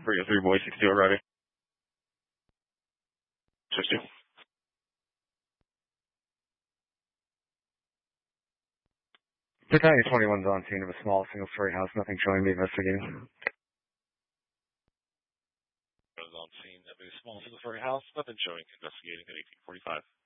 303 boy, 60 ready. 60. Battalion 21's on scene of a small single-story house. Nothing showing the investigating. On scene of a small single-story house. Nothing showing investigating at 1845.